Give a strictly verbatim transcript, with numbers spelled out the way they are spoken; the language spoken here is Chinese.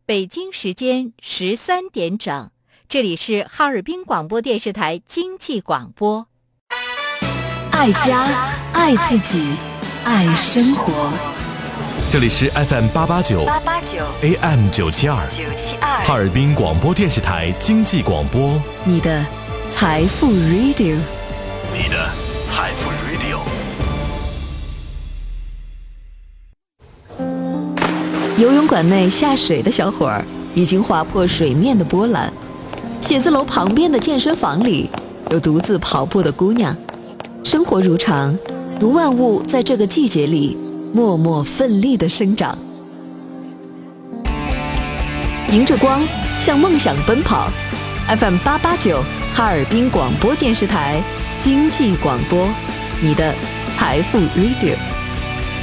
北京时间十三点整，这里是哈尔滨广播电视台经济广播。 爱家，爱自己，爱生活。 这里是 F M 八八九 A M 九七二哈尔滨广播电视台经济广播， 你的财富 Radio， 你的财富 Radio。 游泳馆内下水的小伙儿已经划破水面的波澜，写字楼旁边的健身房里有独自跑步的姑娘。生活如常，读万物在这个季节里默默奋力地生长，迎着光向梦想奔跑。 F M 八八九哈尔滨广播电视台经济广播，你的财富 Radio。